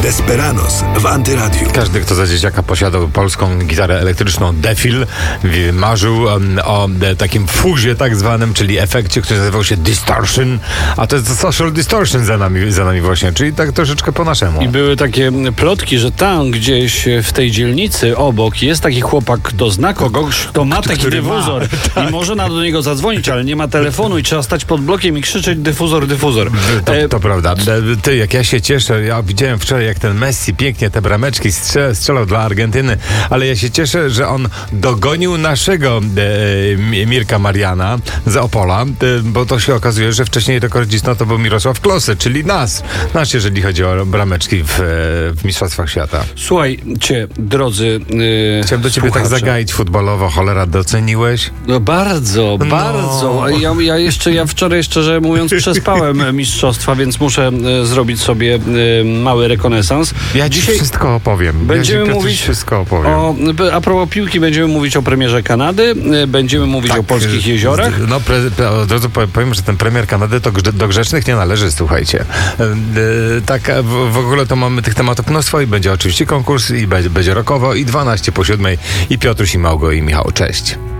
Desperados w Antyradiu. Każdy, kto za dzieciaka posiadał polską gitarę elektryczną Defil, marzył o takim fuzie tak zwanym, czyli efekcie, który nazywał się Distortion, a to jest Social Distortion za nami właśnie, czyli tak troszeczkę po naszemu. I były takie plotki, że tam gdzieś w tej dzielnicy obok jest taki chłopak, kto zna kogoś, kto ma taki dyfuzor i może do niego zadzwonić, ale nie ma telefonu i trzeba stać pod blokiem i krzyczeć dyfuzor. To prawda. Ty, jak ja się cieszę, ja widziałem wczoraj, jak ten Messi pięknie te brameczki strzelał dla Argentyny, ale ja się cieszę, że on dogonił naszego Mirka Mariana z Opola, bo to się okazuje, że wcześniej rekordzistą to był Mirosław Klose, czyli nasz, jeżeli chodzi o brameczki w Mistrzostwach Świata. Słuchajcie, drodzy chciałem do ciebie słuchacze. tak zagaić futbolowo, cholera, doceniłeś? No bardzo. Ja wczoraj, szczerze mówiąc, przespałem mistrzostwa, więc muszę zrobić sobie mały rekonesans. Ja dzisiaj wszystko opowiem. Będziemy mówić wszystko opowiem. A propos piłki, będziemy mówić o premierze Kanady, będziemy mówić o polskich jeziorach. Od razu powiem, że ten premier Kanady to do grzecznych nie należy, słuchajcie. Tak, w ogóle to mamy tych tematów mnóstwo i będzie oczywiście konkurs i będzie rockowo i 12 po 7 i Piotruś i Małgo i Michał. Cześć.